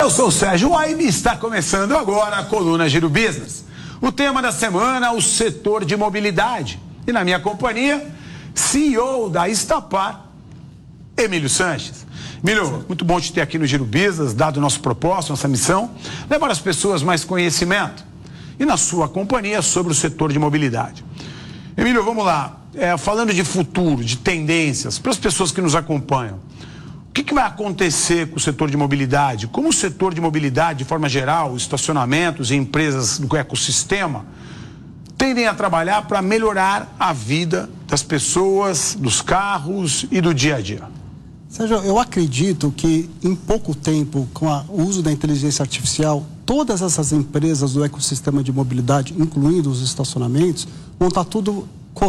Eu sou o Sérgio Waibe e está começando agora a coluna Giro Business. O tema da semana, o setor de mobilidade. E na minha companhia, CEO da Estapar, Emílio Sanches. Emílio, muito bom te ter aqui no Giro Business, dado o nosso propósito, nossa missão, levar às pessoas mais conhecimento. E na sua companhia sobre o setor de mobilidade. Emílio, vamos lá. Falando de futuro, de tendências, para as pessoas que nos acompanham, o que vai acontecer com o setor de mobilidade? Como o setor de mobilidade, de forma geral, estacionamentos e empresas do ecossistema, tendem a trabalhar para melhorar a vida das pessoas, dos carros e do dia a dia? Sérgio, eu acredito que em pouco tempo, com o uso da inteligência artificial, todas essas empresas do ecossistema de mobilidade, incluindo os estacionamentos, vão estar tudo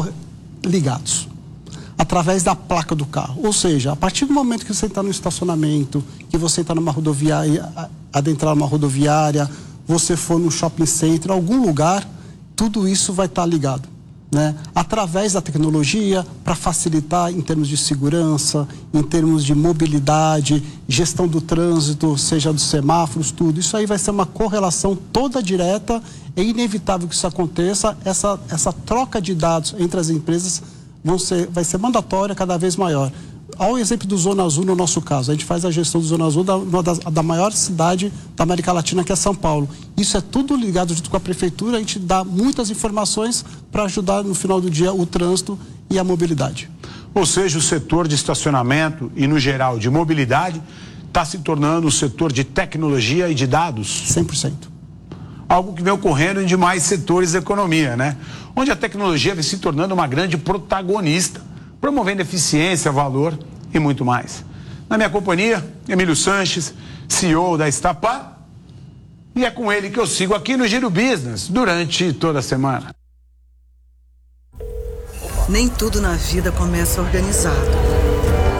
ligados através da placa do carro. Ou seja, a partir do momento que você está no estacionamento, que você está numa rodoviária, adentrar numa rodoviária, você for no shopping center, algum lugar, tudo isso vai estar ligado, né? Através da tecnologia, para facilitar em termos de segurança, em termos de mobilidade, gestão do trânsito, seja dos semáforos, tudo. Isso aí vai ser uma correlação toda direta. É inevitável que isso aconteça. Essa troca de dados entre as empresas vai ser mandatória, cada vez maior. Ao exemplo do Zona Azul, no nosso caso, a gente faz a gestão do Zona Azul da maior cidade da América Latina, que é São Paulo. Isso é tudo ligado junto com a prefeitura, a gente dá muitas informações para ajudar no final do dia o trânsito e a mobilidade. Ou seja, o setor de estacionamento e, no geral, de mobilidade, está se tornando um setor de tecnologia e de dados? 100%. Algo que vem ocorrendo em demais setores da economia, né? Onde a tecnologia vem se tornando uma grande protagonista, promovendo eficiência, valor e muito mais. Na minha companhia, Emílio Sanches, CEO da Estapar, e é com ele que eu sigo aqui no Giro Business durante toda a semana. Nem tudo na vida começa organizado.